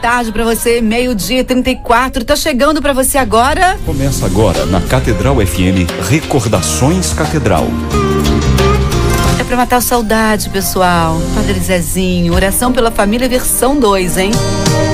tarde pra você, 12h34. Tá chegando pra você agora? Começa agora na Catedral FM, Recordações Catedral. É pra matar a saudade, pessoal. Padre Zezinho, oração pela família versão 2, hein?